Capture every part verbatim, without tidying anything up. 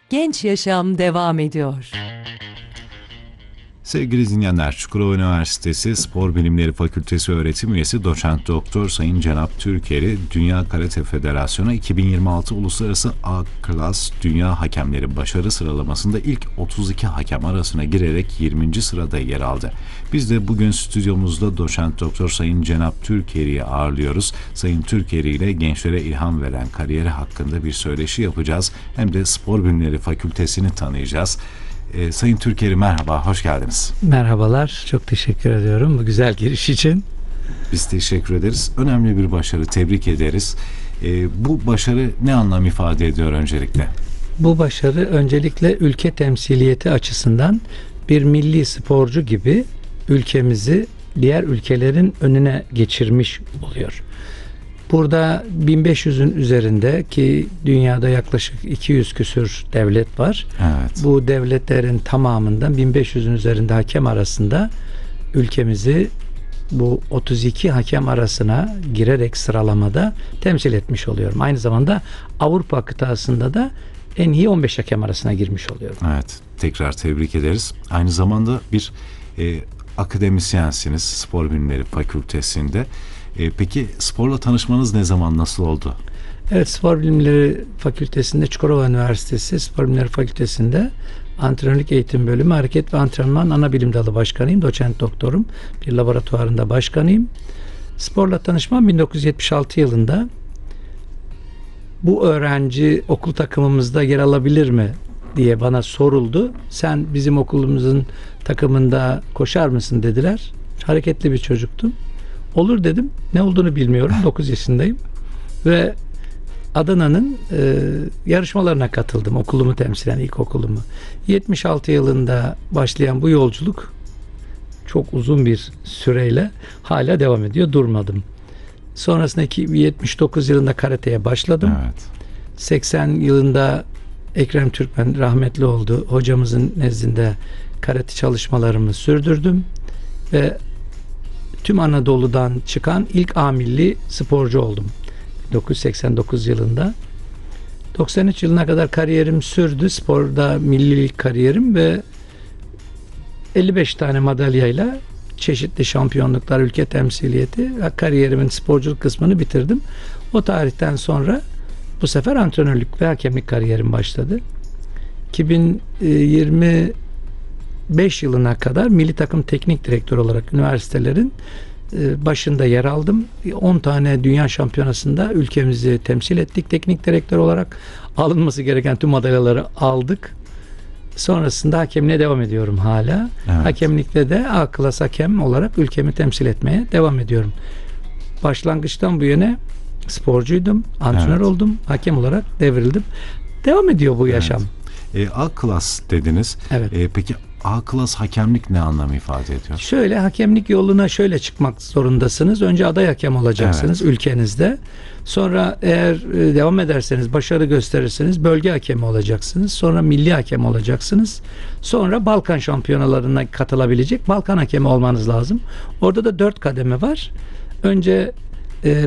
Genç Yaşam devam ediyor. Sevgili dinleyenler, Çukurova Üniversitesi Spor Bilimleri Fakültesi öğretim üyesi Doçent Doktor Sayın Cenap Türkeri, Dünya Karate Federasyonu iki bin yirmi altı Uluslararası A Klas Dünya Hakemleri Başarı Sıralaması'nda ilk otuz iki hakem arasına girerek yirminci sırada yer aldı. Biz de bugün stüdyomuzda Doçent Doktor Sayın Cenap Türkeri'yi ağırlıyoruz. Sayın Türkeri ile gençlere ilham veren kariyeri hakkında bir söyleşi yapacağız. Hem de Spor Bilimleri Fakültesini tanıyacağız. Ee, Sayın Türkeri, merhaba, hoş geldiniz. Merhabalar, çok teşekkür ediyorum bu güzel giriş için. Biz teşekkür ederiz. Önemli bir başarı, tebrik ederiz. Ee, bu başarı ne anlam ifade ediyor öncelikle? Bu başarı öncelikle ülke temsiliyeti açısından bir milli sporcu gibi ülkemizi diğer ülkelerin önüne geçirmiş oluyor. Burada bin beş yüzün üzerinde, ki dünyada yaklaşık iki yüz küsür devlet var. Evet. Bu devletlerin tamamından bin beş yüzün üzerinde hakem arasında ülkemizi bu otuz iki hakem arasına girerek sıralamada temsil etmiş oluyorum. Aynı zamanda Avrupa kıtasında da en iyi on beş hakem arasına girmiş oluyorum. Evet, tekrar tebrik ederiz. Aynı zamanda bir e, akademisyensiniz Spor Bilimleri Fakültesi'nde. E, peki sporla tanışmanız ne zaman, nasıl oldu? Evet, Spor Bilimleri Fakültesi'nde, Çukurova Üniversitesi Spor Bilimleri Fakültesi'nde Antrenörlük Eğitim Bölümü Hareket ve Antrenman Ana Bilim Dalı Başkanıyım. Doçent doktorum. Bir laboratuvarında başkanıyım. Sporla tanışmam bin dokuz yüz yetmiş altı yılında. Bu öğrenci okul takımımızda yer alabilir mi diye bana soruldu. Sen bizim okulumuzun takımında koşar mısın dediler. Hareketli bir çocuktum. Olur dedim. Ne olduğunu bilmiyorum. dokuz yaşındayım. Ve Adana'nın e, yarışmalarına katıldım. Okulumu temsilen, ilkokulumu. yetmiş altı yılında başlayan bu yolculuk çok uzun bir süreyle hala devam ediyor. Durmadım. Sonrasında yetmiş dokuz yılında karateye başladım. Evet. seksen yılında Ekrem Türkmen rahmetli oldu. Hocamızın nezdinde karate çalışmalarımı sürdürdüm. Ve tüm Anadolu'dan çıkan ilk A milli sporcu oldum. bin dokuz yüz seksen dokuz yılında. doksan üç yılına kadar kariyerim sürdü. Sporda millilik kariyerim ve elli beş tane madalyayla çeşitli şampiyonluklar, ülke temsiliyeti, kariyerimin sporculuk kısmını bitirdim. O tarihten sonra bu sefer antrenörlük ve hakemlik kariyerim başladı. iki bin yirmi beş yılına kadar milli takım teknik direktörü olarak üniversitelerin başında yer aldım. on tane dünya şampiyonasında ülkemizi temsil ettik teknik direktör olarak. Alınması gereken tüm madalyaları aldık. Sonrasında hakemliğe devam ediyorum hala. Evet. Hakemlikte de A klas hakem olarak ülkemi temsil etmeye devam ediyorum. Başlangıçtan bu yana sporcuydum, antrenör evet. oldum, hakem olarak devrildim. Devam ediyor bu yaşam. Evet. E, A klas dediniz. Evet. E, peki A klas hakemlik ne anlam ifade ediyor? Şöyle, hakemlik yoluna şöyle çıkmak zorundasınız. Önce aday hakem olacaksınız evet. ülkenizde. Sonra eğer e, devam ederseniz, başarı gösterirseniz bölge hakemi olacaksınız. Sonra milli hakem olacaksınız. Sonra Balkan şampiyonalarına katılabilecek Balkan hakemi olmanız lazım. Orada da dört kademe var. Önce e,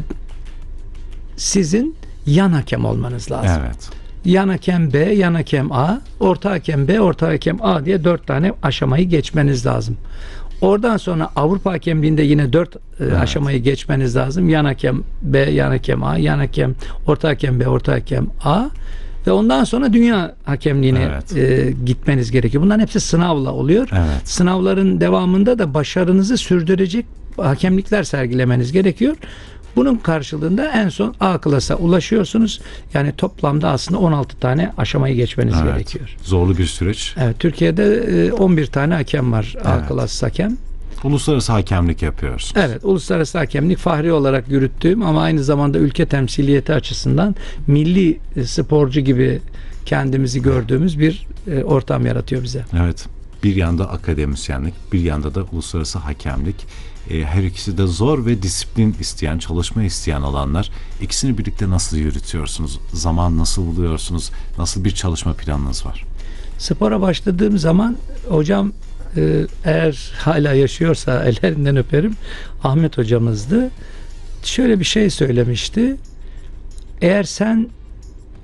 sizin yan hakem olmanız lazım. Evet. Yan hakem B, yan hakem A, orta hakem B, orta hakem A diye dört tane aşamayı geçmeniz lazım. Oradan sonra Avrupa hakemliğinde yine dört evet. aşamayı geçmeniz lazım. Yan hakem B, yan hakem A, yan hakem, orta hakem B, orta hakem A ve ondan sonra dünya hakemliğine evet. e, gitmeniz gerekiyor. Bunların hepsi sınavla oluyor. Evet. Sınavların devamında da başarınızı sürdürecek hakemlikler sergilemeniz gerekiyor. Bunun karşılığında en son A klasa ulaşıyorsunuz. Yani toplamda aslında on altı tane aşamayı geçmeniz evet. gerekiyor. Zorlu bir süreç. Evet, Türkiye'de on bir tane hakem var. Evet. A klas hakem. Uluslararası hakemlik yapıyorsunuz. Evet, uluslararası hakemlik fahri olarak yürüttüğüm ama aynı zamanda ülke temsiliyeti açısından milli sporcu gibi kendimizi gördüğümüz bir ortam yaratıyor bize. Evet. Bir yanda akademisyenlik, bir yanda da uluslararası hakemlik. Her ikisi de zor ve disiplin isteyen, çalışma isteyen alanlar. İkisini birlikte nasıl yürütüyorsunuz? Zaman nasıl buluyorsunuz? Nasıl bir çalışma planınız var? Spora başladığım zaman hocam, eğer hala yaşıyorsa ellerinden öperim, Ahmet hocamızdı. Şöyle bir şey söylemişti. Eğer sen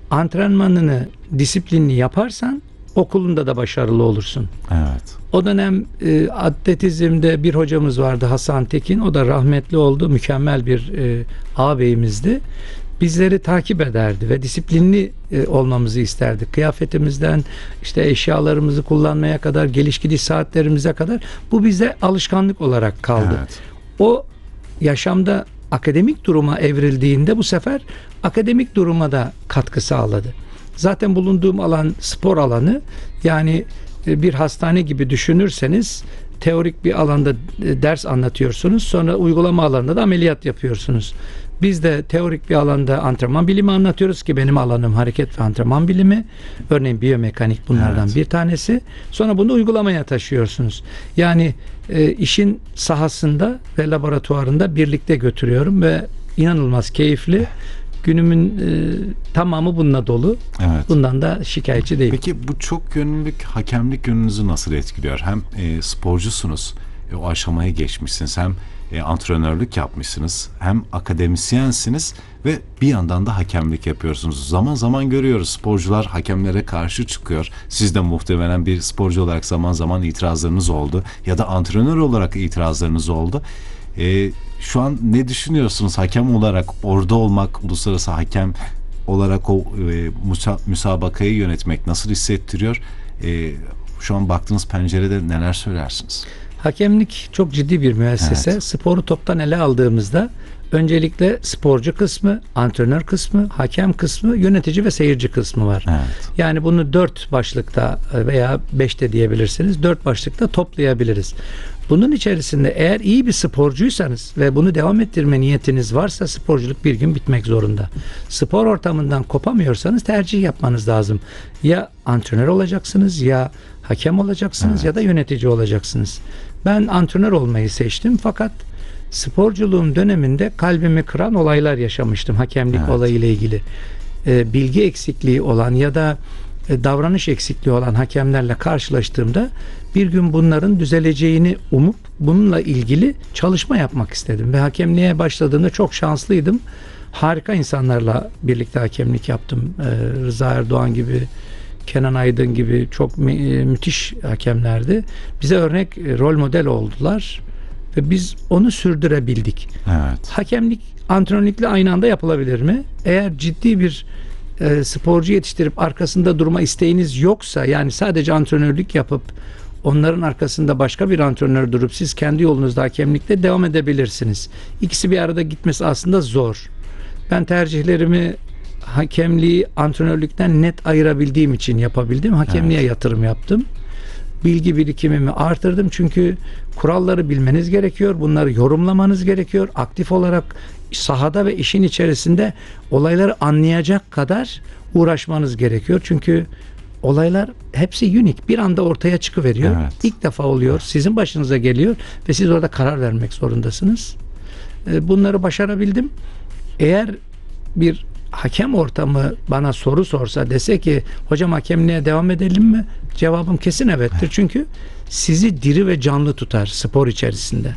antrenmanını disiplinli yaparsan okulunda da başarılı olursun. Evet. O dönem e, atletizmde bir hocamız vardı, Hasan Tekin. O da rahmetli oldu. Mükemmel bir e, ağabeyimizdi. Bizleri takip ederdi ve disiplinli e, olmamızı isterdi. Kıyafetimizden işte eşyalarımızı kullanmaya kadar, geliş gidiş saatlerimize kadar bu bize alışkanlık olarak kaldı. Evet. O yaşamda akademik duruma evrildiğinde bu sefer akademik duruma da katkı sağladı. Zaten bulunduğum alan spor alanı, yani bir hastane gibi düşünürseniz teorik bir alanda ders anlatıyorsunuz, sonra uygulama alanında da ameliyat yapıyorsunuz. Biz de teorik bir alanda antrenman bilimi anlatıyoruz ki benim alanım hareket ve antrenman bilimi. Örneğin biyomekanik bunlardan Evet. bir tanesi. Sonra bunu uygulamaya taşıyorsunuz. Yani e, işin sahasında ve laboratuvarında birlikte götürüyorum ve inanılmaz keyifli. Günümün e, tamamı bununla dolu. Evet. Bundan da şikayetçi değilim. Peki bu çok yönlülük, hakemlik yönünüzü nasıl etkiliyor? Hem e, sporcusunuz, e, o aşamaya geçmişsiniz, hem e, antrenörlük yapmışsınız, hem akademisyensiniz ve bir yandan da hakemlik yapıyorsunuz. Zaman zaman görüyoruz, sporcular hakemlere karşı çıkıyor. Siz de muhtemelen bir sporcu olarak zaman zaman itirazlarınız oldu ya da antrenör olarak itirazlarınız oldu. E, şu an ne düşünüyorsunuz hakem olarak, orada olmak, uluslararası hakem olarak o e, musa, müsabakayı yönetmek nasıl hissettiriyor? E, şu an baktığınız pencerede neler söylersiniz? Hakemlik çok ciddi bir müessese. Evet. Sporu toptan ele aldığımızda öncelikle sporcu kısmı, antrenör kısmı, hakem kısmı, yönetici ve seyirci kısmı var. Evet. Yani bunu dört başlıkta veya beşte diyebilirsiniz. Dört başlıkta toplayabiliriz. Bunun içerisinde eğer iyi bir sporcuysanız ve bunu devam ettirme niyetiniz varsa sporculuk bir gün bitmek zorunda. Spor ortamından kopamıyorsanız tercih yapmanız lazım. Ya antrenör olacaksınız, ya hakem olacaksınız, Evet. ya da yönetici olacaksınız. Ben antrenör olmayı seçtim, fakat sporculuğum döneminde kalbimi kıran olaylar yaşamıştım hakemlik Evet. olayıyla ilgili. Ee, bilgi eksikliği olan ya da e, davranış eksikliği olan hakemlerle karşılaştığımda bir gün bunların düzeleceğini umup bununla ilgili çalışma yapmak istedim ve hakemliğe başladığımda çok şanslıydım. Harika insanlarla birlikte hakemlik yaptım. Ee, Rıza Erdoğan gibi, Kenan Aydın gibi çok mü- e, müthiş hakemlerdi. Bize örnek, e, rol model oldular ve biz onu sürdürebildik. Evet. Hakemlik antrenörlükle aynı anda yapılabilir mi? Eğer ciddi bir e, sporcu yetiştirip arkasında durma isteğiniz yoksa, yani sadece antrenörlük yapıp onların arkasında başka bir antrenör durup siz kendi yolunuzda hakemlikle devam edebilirsiniz. İkisi bir arada gitmesi aslında zor. Ben tercihlerimi hakemliği antrenörlükten net ayırabildiğim için yapabildim. Hakemliğe Evet. yatırım yaptım. Bilgi birikimimi artırdım, çünkü kuralları bilmeniz gerekiyor. Bunları yorumlamanız gerekiyor. Aktif olarak sahada ve işin içerisinde olayları anlayacak kadar uğraşmanız gerekiyor. Çünkü olaylar hepsi unik. Bir anda ortaya çıkıveriyor. Evet. İlk defa oluyor. Sizin başınıza geliyor ve siz orada karar vermek zorundasınız. E, Bunları başarabildim. Eğer bir hakem ortamı bana soru sorsa, dese ki hocam hakemliğe devam edelim mi? Cevabım kesin evettir. Çünkü sizi diri ve canlı tutar spor içerisinde.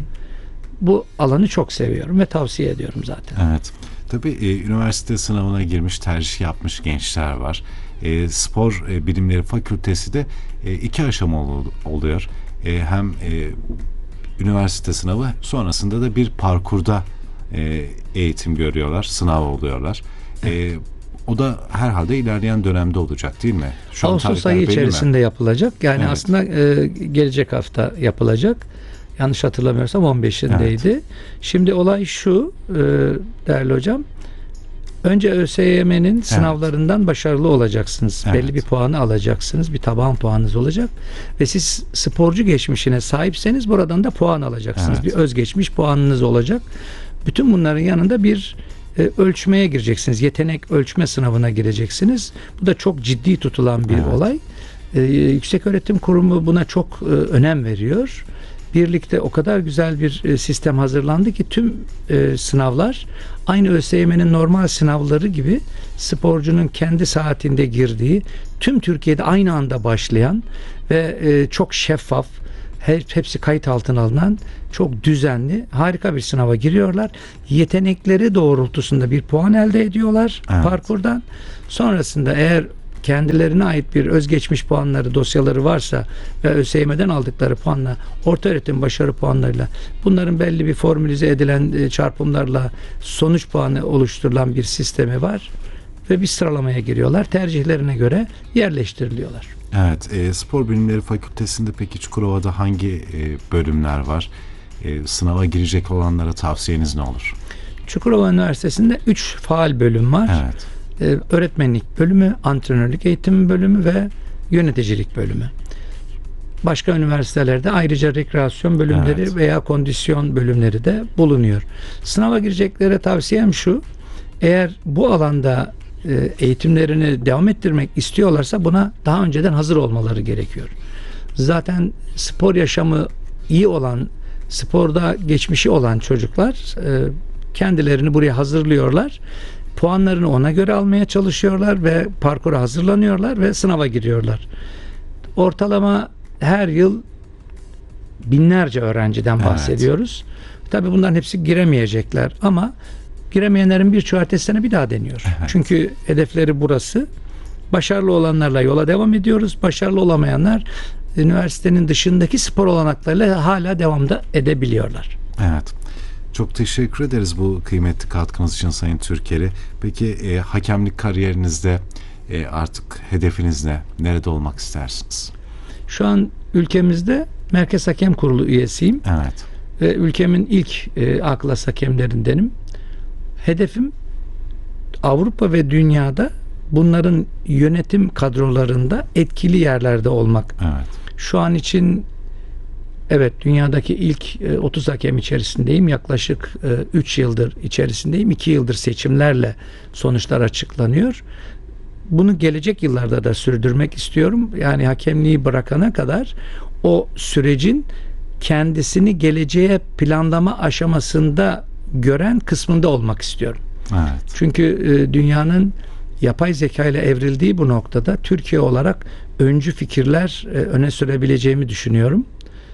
Bu alanı çok seviyorum ve tavsiye ediyorum zaten. Evet. Tabii e, üniversite sınavına girmiş, tercih yapmış gençler var. E, spor e, bilimleri fakültesi de e, iki aşama ol- oluyor. E, hem e, üniversite sınavı, sonrasında da bir parkurda e, eğitim görüyorlar, sınav oluyorlar. E, o da herhalde ilerleyen dönemde olacak, değil mi? Şu an Ağustos tarihler ayı belli mi? içerisinde yapılacak. Yani Evet. aslında e, gelecek hafta yapılacak. Yanlış hatırlamıyorsam on beşindeydi. Şimdi olay şu, e, değerli hocam. Önce ÖSYM'nin sınavlarından başarılı olacaksınız. Evet. Belli bir puanı alacaksınız. Bir taban puanınız olacak. Ve siz sporcu geçmişine sahipseniz buradan da puan alacaksınız. Evet. Bir özgeçmiş puanınız olacak. Bütün bunların yanında bir e, ölçmeye gireceksiniz. Yetenek ölçme sınavına gireceksiniz. Bu da çok ciddi tutulan bir Evet. olay. E, Yükseköğretim Kurumu buna çok e, önem veriyor. Birlikte o kadar güzel bir e, sistem hazırlandı ki tüm e, sınavlar aynı ÖSYM'nin normal sınavları gibi sporcunun kendi saatinde girdiği, tüm Türkiye'de aynı anda başlayan ve e, çok şeffaf, Her, hepsi kayıt altına alınan çok düzenli, harika bir sınava giriyorlar. Yetenekleri doğrultusunda bir puan elde ediyorlar Evet. parkurdan. Sonrasında eğer kendilerine ait bir özgeçmiş puanları, dosyaları varsa ve ÖSYM'den aldıkları puanla, ortaöğretim başarı puanlarıyla, bunların belli bir formülize edilen e, çarpımlarla sonuç puanı oluşturulan bir sistemi var ve bir sıralamaya giriyorlar. Tercihlerine göre yerleştiriliyorlar. Evet, e, Spor Bilimleri Fakültesi'nde peki Çukurova'da hangi e, bölümler var? E, sınava girecek olanlara tavsiyeniz ne olur? Çukurova Üniversitesi'nde üç faal bölüm var. Evet. Ee, öğretmenlik bölümü, antrenörlük eğitimi bölümü ve yöneticilik bölümü. Başka üniversitelerde ayrıca rekreasyon bölümleri Evet. veya kondisyon bölümleri de bulunuyor. Sınava gireceklere tavsiyem şu: eğer bu alanda e, eğitimlerini devam ettirmek istiyorlarsa buna daha önceden hazır olmaları gerekiyor. Zaten spor yaşamı iyi olan, sporda geçmişi olan çocuklar e, kendilerini buraya hazırlıyorlar. Puanlarını ona göre almaya çalışıyorlar ve parkura hazırlanıyorlar ve sınava giriyorlar. Ortalama her yıl binlerce öğrenciden Evet. bahsediyoruz. Tabii bunların hepsi giremeyecekler ama giremeyenlerin birçoğu ertesi sene bir daha deniyor. Evet. Çünkü hedefleri burası. Başarılı olanlarla yola devam ediyoruz. Başarılı olamayanlar üniversitenin dışındaki spor olanaklarıyla hala devam da edebiliyorlar. Evet. Çok teşekkür ederiz bu kıymetli katkınız için Sayın Türkeri. Peki e, hakemlik kariyerinizde e, artık hedefiniz ne? Nerede olmak istersiniz? Şu an ülkemizde Merkez Hakem Kurulu üyesiyim Evet. ve ülkemin ilk e, A-Klas hakemlerindenim. Hedefim Avrupa ve dünyada bunların yönetim kadrolarında etkili yerlerde olmak. Evet. Şu an için evet, dünyadaki ilk e, otuz hakem içerisindeyim. Yaklaşık üç yıldır içerisindeyim. iki yıldır seçimlerle sonuçlar açıklanıyor. Bunu gelecek yıllarda da sürdürmek istiyorum. Yani hakemliği bırakana kadar o sürecin kendisini geleceğe planlama aşamasında gören kısmında olmak istiyorum. Evet. Çünkü e, dünyanın yapay zeka ile evrildiği bu noktada Türkiye olarak öncü fikirler e, öne sürebileceğimi düşünüyorum.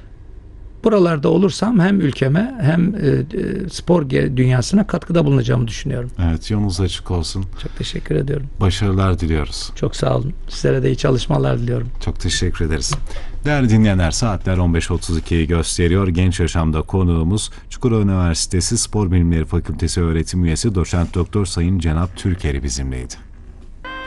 Buralarda olursam hem ülkeme hem e, e, spor ge- dünyasına katkıda bulunacağımı düşünüyorum. Evet, yolunuz açık olsun. Çok teşekkür ediyorum. Başarılar diliyoruz. Çok sağ olun. Sizlere de iyi çalışmalar diliyorum. Çok teşekkür ederiz. Değerli dinleyenler, saatler on beş otuz ikiyi gösteriyor. Genç Yaşam'da konuğumuz Çukurova Üniversitesi Spor Bilimleri Fakültesi öğretim üyesi Doçent Doktor Sayın Cenap Türkeri bizimleydi.